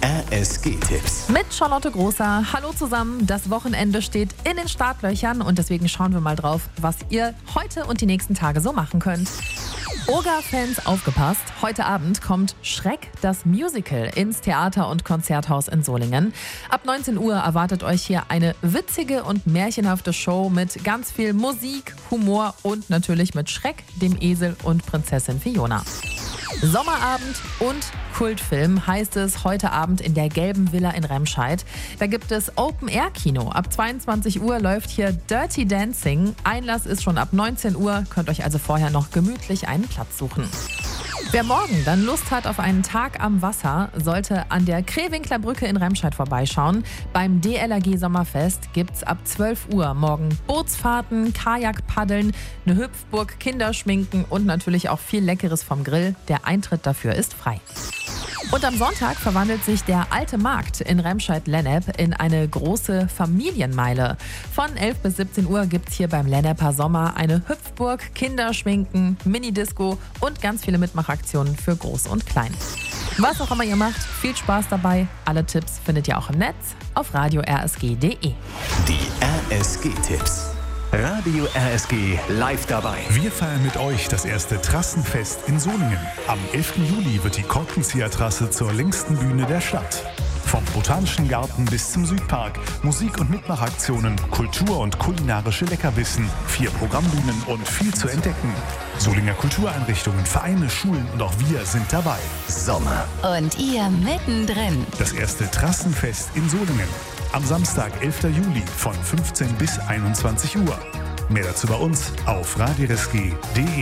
RSG-Tipps. Mit Charlotte Großer. Hallo zusammen. Das Wochenende steht in den Startlöchern und deswegen schauen wir mal drauf, was ihr heute und die nächsten Tage so machen könnt. Oga-Fans aufgepasst. Heute Abend kommt Schreck, das Musical, ins Theater- und Konzerthaus in Solingen. Ab 19 Uhr erwartet euch hier eine witzige und märchenhafte Show mit ganz viel Musik, Humor und natürlich mit Schreck, dem Esel und Prinzessin Fiona. Sommerabend und Kultfilm heißt es heute Abend in der Gelben Villa in Remscheid. Da gibt es Open-Air-Kino. Ab 22 Uhr läuft hier Dirty Dancing. Einlass ist schon ab 19 Uhr, könnt euch also vorher noch gemütlich einen Platz suchen. Wer morgen dann Lust hat auf einen Tag am Wasser, sollte an der Krewinkler Brücke in Remscheid vorbeischauen. Beim DLRG Sommerfest gibt's ab 12 Uhr morgen Bootsfahrten, Kajakpaddeln, eine Hüpfburg, Kinderschminken und natürlich auch viel Leckeres vom Grill. Der Eintritt dafür ist frei. Und am Sonntag verwandelt sich der Alte Markt in Remscheid-Lennep in eine große Familienmeile. Von 11 bis 17 Uhr gibt's hier beim Lenneper Sommer eine Hüpfburg, Kinderschminken, Minidisco und ganz viele Mitmachaktionen für Groß und Klein. Was auch immer ihr macht, viel Spaß dabei. Alle Tipps findet ihr auch im Netz auf radio-rsg.de. Die RSG-Tipps. Radio RSG live dabei. Wir feiern mit euch das erste Trassenfest in Solingen. Am 11. Juli wird die Korkenzieher-Trasse zur längsten Bühne der Stadt. Vom Botanischen Garten bis zum Südpark, Musik- und Mitmachaktionen, Kultur- und kulinarische Leckerbissen, 4 Programmbühnen und viel zu entdecken. Solinger Kultureinrichtungen, Vereine, Schulen und auch wir sind dabei. Sommer. Und ihr mittendrin. Das erste Trassenfest in Solingen. Am Samstag, 11. Juli von 15 bis 21 Uhr. Mehr dazu bei uns auf radiorsg.de.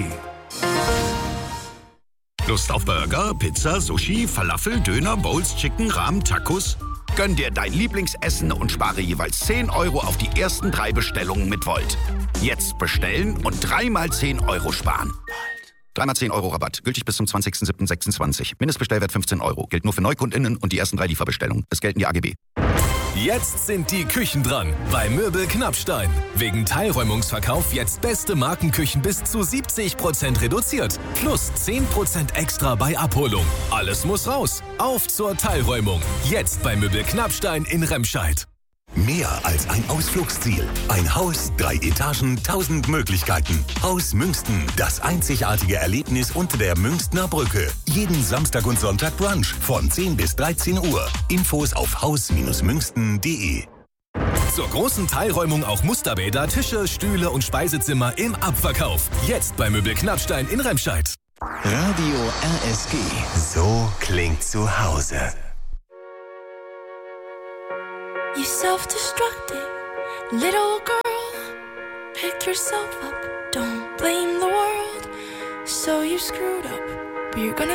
Lust auf Burger, Pizza, Sushi, Falafel, Döner, Bowls, Chicken, Rahmen, Tacos? Gönn dir dein Lieblingsessen und spare jeweils 10 Euro auf die ersten 3 Bestellungen mit Volt. Jetzt bestellen und 3 mal 10 Euro sparen. 3 mal 10 Euro Rabatt. Gültig bis zum 20.07.26. Mindestbestellwert 15 Euro. Gilt nur für NeukundInnen und die ersten 3 Lieferbestellungen. Es gelten die AGB. Jetzt sind die Küchen dran bei Möbel Knappstein. Wegen Teilräumungsverkauf jetzt beste Markenküchen bis zu 70% reduziert. Plus 10% extra bei Abholung. Alles muss raus. Auf zur Teilräumung. Jetzt bei Möbel Knappstein in Remscheid. Mehr als ein Ausflugsziel. Ein Haus, 3 Etagen, 1000 Möglichkeiten. Haus Münsten, das einzigartige Erlebnis unter der Münstner Brücke. Jeden Samstag und Sonntag Brunch von 10 bis 13 Uhr. Infos auf haus-münsten.de. Zur großen Teilräumung auch Musterbäder, Tische, Stühle und Speisezimmer im Abverkauf. Jetzt bei Möbel Knappstein in Remscheid. Radio RSG. So klingt zu Hause. You self-destructing little girl. Pick yourself up, don't blame the world. So you screwed up, but you're gonna